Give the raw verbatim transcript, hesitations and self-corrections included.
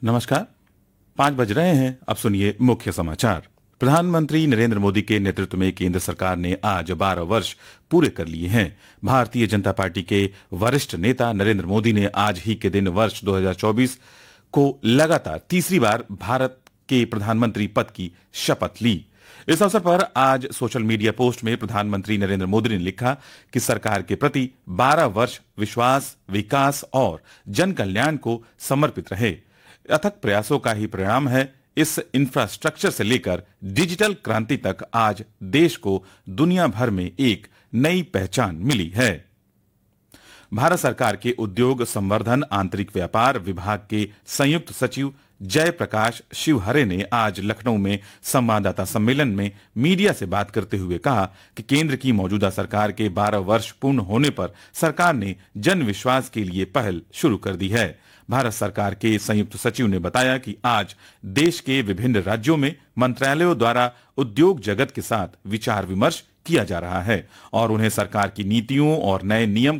नमस्कार। पांच बज रहे हैं, अब सुनिए मुख्य समाचार। प्रधानमंत्री नरेंद्र मोदी के नेतृत्व में केंद्र सरकार ने आज बारह वर्ष पूरे कर लिए हैं। भारतीय जनता पार्टी के वरिष्ठ नेता नरेंद्र मोदी ने आज ही के दिन वर्ष दो हज़ार चौबीस को लगातार तीसरी बार भारत के प्रधानमंत्री पद की शपथ ली। इस अवसर पर आज सोशल मीडिया पोस्ट में प्रधानमंत्री नरेंद्र मोदी ने लिखा कि सरकार के प्रति बारह वर्ष विश्वास, विकास और जन कल्याण को समर्पित रहे। अथक प्रयासों का ही परिणाम है। इस इंफ्रास्ट्रक्चर से लेकर डिजिटल क्रांति तक आज देश को दुनिया भर में एक नई पहचान मिली है। भारत सरकार के उद्योग संवर्धन आंतरिक व्यापार विभाग के संयुक्त सचिव जयप्रकाश शिवहरे ने आज लखनऊ में संवाददाता सम्मेलन में मीडिया से बात करते हुए कहा कि केंद्र की मौजूदा सरकार के बारह वर्ष पूर्ण होने पर सरकार ने जन विश्वास के लिए पहल शुरू कर दी है। भारत सरकार के संयुक्त सचिव ने बताया कि आज देश के विभिन्न राज्यों में मंत्रालयों द्वारा उद्योग जगत के साथ विचार विमर्श किया जा रहा है और उन्हें सरकार की नीतियों और नए नियम